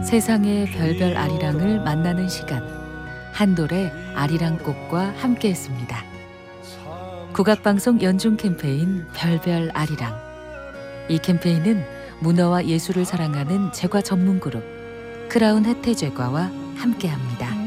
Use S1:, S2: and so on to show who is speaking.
S1: 세상의 별별 아리랑을 만나는 시간, 한돌의 아리랑꽃과 함께했습니다. 국악방송 연중 캠페인 별별 아리랑. 이 캠페인은 문어와 예술을 사랑하는 제과 전문 그룹 크라운 혜태제과와 함께합니다.